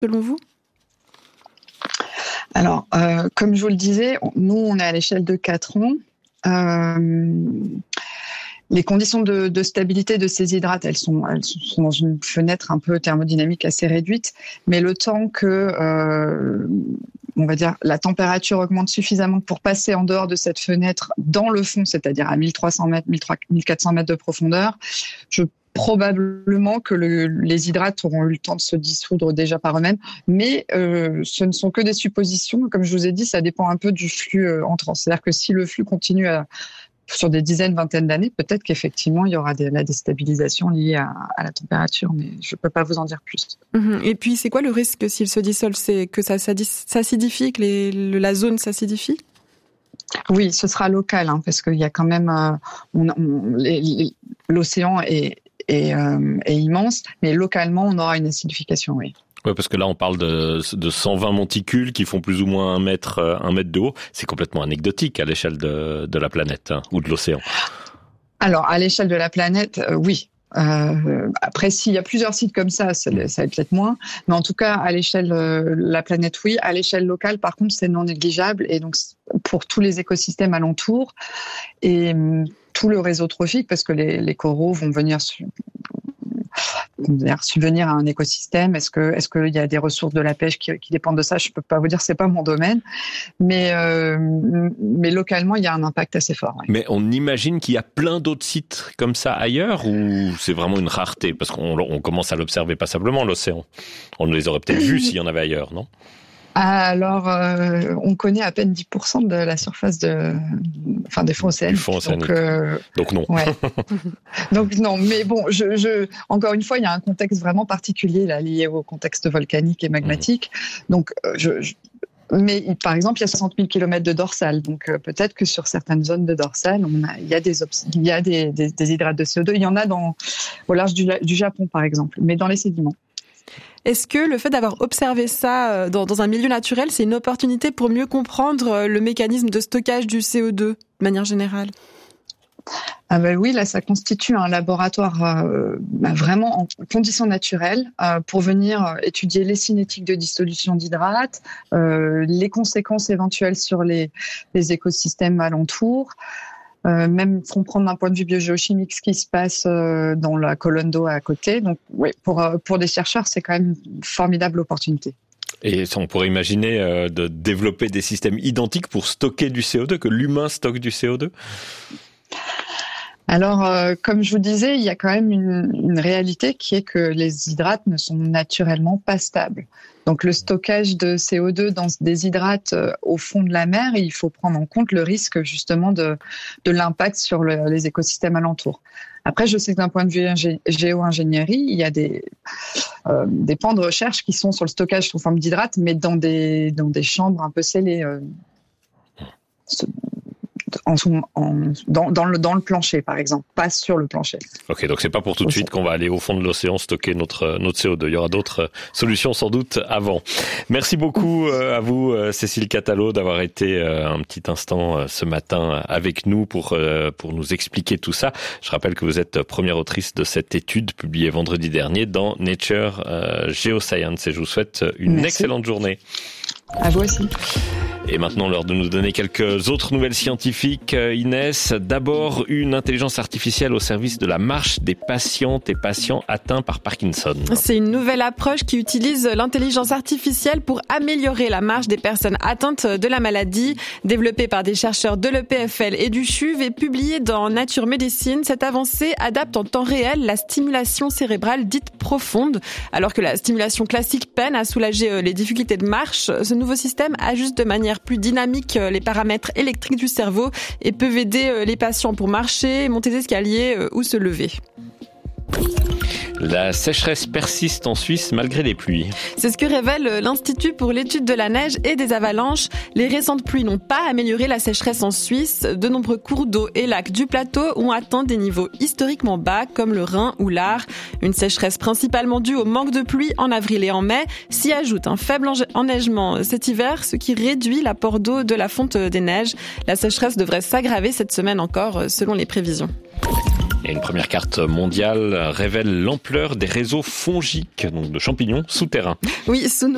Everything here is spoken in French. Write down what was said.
selon vous ? Alors, comme je vous le disais, nous, on est à l'échelle de 4 ans. Les conditions de stabilité de ces hydrates, elles sont dans une fenêtre un peu thermodynamique assez réduite, mais le temps que, on va dire, la température augmente suffisamment pour passer en dehors de cette fenêtre dans le fond, c'est-à-dire à 1300 mètres, 1400 mètres de profondeur, probablement que les hydrates auront eu le temps de se dissoudre déjà par eux-mêmes, mais ce ne sont que des suppositions. Comme je vous ai dit, ça dépend un peu du flux entrant. C'est-à-dire que si le flux continue sur des dizaines, vingtaines d'années, peut-être qu'effectivement, il y aura la déstabilisation liée à la température, mais je ne peux pas vous en dire plus. Et puis, c'est quoi le risque s'il se dissolve ? C'est que ça s'acidifie, que la zone s'acidifie ? Oui, ce sera local, parce qu'il y a quand même... l'océan est immense, mais localement, on aura une acidification, oui. Oui, parce que là, on parle de 120 monticules qui font plus ou moins un mètre de haut. C'est complètement anecdotique à l'échelle de la planète ou de l'océan. Alors, à l'échelle de la planète, oui. Après, s'il y a plusieurs sites comme ça va peut-être moins. Mais en tout cas, à l'échelle de la planète, oui. À l'échelle locale, par contre, c'est non négligeable. Et donc, pour tous les écosystèmes alentours et tout le réseau trophique, parce que les coraux vont venir subvenir à un écosystème. Est-ce qu'il y a des ressources de la pêche qui dépendent de ça ? Je peux pas vous dire, c'est pas mon domaine. Mais localement, il y a un impact assez fort. Oui. Mais on imagine qu'il y a plein d'autres sites comme ça ailleurs, ou c'est vraiment une rareté ? Parce qu'on commence à l'observer passablement, l'océan. On les aurait peut-être vus s'il y en avait ailleurs, non ? Alors, on connaît à peine 10% de la surface des fonds océaniques. Donc non. Ouais. Donc non, mais bon, encore une fois, il y a un contexte vraiment particulier là, lié au contexte volcanique et magmatique. Donc, mais par exemple, il y a 60 000 km de dorsale. Donc peut-être que sur certaines zones de dorsale, il y a des hydrates de CO2. Il y en a au large du Japon, par exemple, mais dans les sédiments. Est-ce que le fait d'avoir observé ça dans un milieu naturel, c'est une opportunité pour mieux comprendre le mécanisme de stockage du CO2 de manière générale ? Oui, là, ça constitue un laboratoire vraiment en conditions naturelles pour venir étudier les cinétiques de dissolution d'hydrates, les conséquences éventuelles sur les écosystèmes alentours. Même comprendre d'un point de vue biogéochimique ce qui se passe dans la colonne d'eau à côté. Donc, oui, pour des chercheurs, c'est quand même une formidable opportunité. Et on pourrait imaginer de développer des systèmes identiques pour stocker du CO2, que l'humain stocke du CO2 ? Alors, comme je vous disais, il y a quand même une réalité qui est que les hydrates ne sont naturellement pas stables. Donc, le stockage de CO2 dans des hydrates au fond de la mer, il faut prendre en compte le risque justement de l'impact sur les écosystèmes alentours. Après, je sais que d'un point de vue géo-ingénierie, il y a des pans de recherche qui sont sur le stockage sous forme d'hydrates, mais dans des chambres un peu scellées. Dans le plancher, par exemple, pas sur le plancher. Ok, donc c'est pas pour tout de suite qu'on va aller au fond de l'océan stocker notre CO2. Il y aura d'autres solutions sans doute avant. Merci beaucoup à vous, Cécile Catalo, d'avoir été un petit instant ce matin avec nous pour nous expliquer tout ça. Je rappelle que vous êtes première autrice de cette étude publiée vendredi dernier dans Nature Geoscience, et je vous souhaite une excellente journée. À vous aussi. Et maintenant, l'heure de nous donner quelques autres nouvelles scientifiques. Inès, d'abord, une intelligence artificielle au service de la marche des patientes et patients atteints par Parkinson. C'est une nouvelle approche qui utilise l'intelligence artificielle pour améliorer la marche des personnes atteintes de la maladie. Développée par des chercheurs de l'EPFL et du CHUV et publiée dans Nature Medicine, cette avancée adapte en temps réel la stimulation cérébrale dite profonde. Alors que la stimulation classique peine à soulager les difficultés de marche, ce nouveau système ajuste de manière plus dynamique les paramètres électriques du cerveau et peuvent aider les patients pour marcher, monter des escaliers ou se lever. La sécheresse persiste en Suisse malgré les pluies. C'est ce que révèle l'Institut pour l'étude de la neige et des avalanches. Les récentes pluies n'ont pas amélioré la sécheresse en Suisse. De nombreux cours d'eau et lacs du plateau ont atteint des niveaux historiquement bas, comme le Rhin ou l'Ar. Une sécheresse principalement due au manque de pluie en avril et en mai. S'y ajoute un faible enneigement cet hiver, ce qui réduit l'apport d'eau de la fonte des neiges. La sécheresse devrait s'aggraver cette semaine encore, selon les prévisions. Et une première carte mondiale révèle l'ampleur des réseaux fongiques, donc de champignons souterrains. Oui, sous